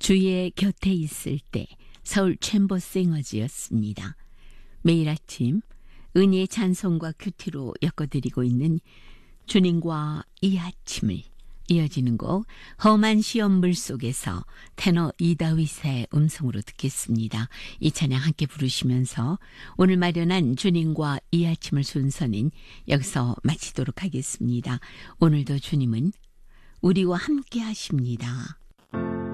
주의 곁에 있을 때 서울 챔버 싱어즈였습니다. 매일 아침 은희의 찬송과 큐티로 엮어드리고 있는 주님과 이 아침을 이어지는 곡 험한 시험물 속에서 테너 이다윗의 음성으로 듣겠습니다. 이 찬양 함께 부르시면서 오늘 마련한 주님과 이 아침을 순서는 여기서 마치도록 하겠습니다. 오늘도 주님은 우리와 함께 하십니다.